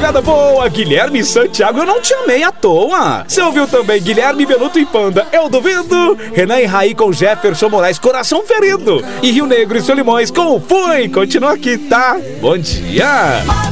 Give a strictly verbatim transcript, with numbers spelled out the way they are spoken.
madrugada boa, Guilherme Santiago, eu não te amei à toa. Você ouviu também Guilherme, Benuto e Panda, eu duvido. Renan e Raí com Jefferson Moraes, coração ferido. E Rio Negro e Solimões com Fui, continua aqui, tá? Bom dia.